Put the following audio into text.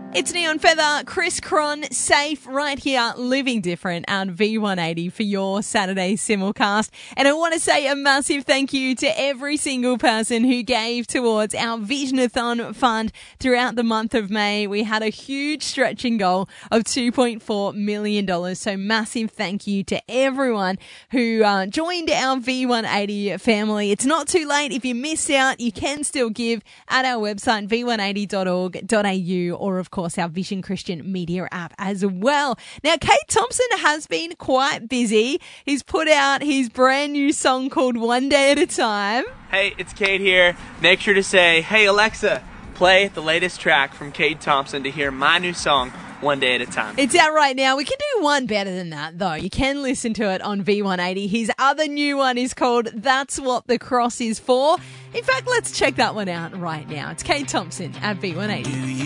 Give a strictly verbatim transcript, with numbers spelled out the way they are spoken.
It's Neon Feather, Chris Cron, safe right here, living different on V one eighty for your Saturday simulcast. And I want to say a massive thank you to every single person who gave towards our Visionathon fund throughout the month of May. We had a huge stretching goal of two point four million dollars. So massive thank you to everyone who uh, joined our V one eighty family. It's not too late. If you missed out, you can still give at our website, v one eighty dot org dot a u, or of course our Vision Christian Media app as well. Now, Kate Thompson has been quite busy. He's put out his brand new song called One Day at a Time. Hey, it's Kate here. Make sure to say, hey Alexa, play the latest track from Kate Thompson to hear my new song, One Day at a Time. It's out right now. We can do one better than that, though. You can listen to it on V one eighty. His other new one is called That's What the Cross Is For. In fact, let's check that one out right now. It's Kate Thompson at V one eighty.